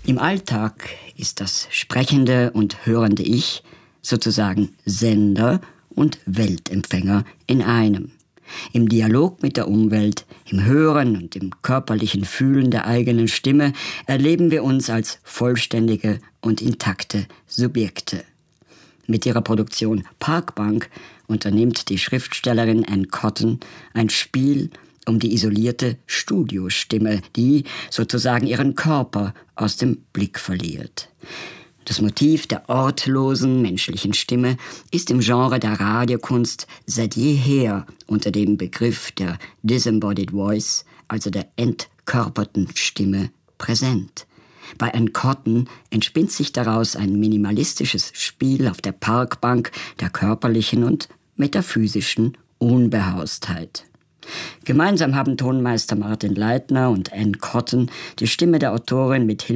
Im Alltag ist das sprechende und hörende Ich sozusagen Sender und Weltempfänger in einem. Im Dialog mit der Umwelt, im Hören und im körperlichen Fühlen der eigenen Stimme erleben wir uns als vollständige und intakte Subjekte. Mit ihrer Produktion Parkbank unternimmt die Schriftstellerin Anne Cotton ein Spiel um die isolierte Studiostimme, die sozusagen ihren Körper aus dem Blick verliert. Das Motiv der ortlosen menschlichen Stimme ist im Genre der Radiokunst seit jeher unter dem Begriff der Disembodied Voice, also der entkörperten Stimme, präsent. Bei Anne Cotton entspinnt sich daraus ein minimalistisches Spiel auf der Parkbank der körperlichen und metaphysischen Unbehaustheit. Gemeinsam haben Tonmeister Martin Leitner und Anne Cotton die Stimme der Autorin mit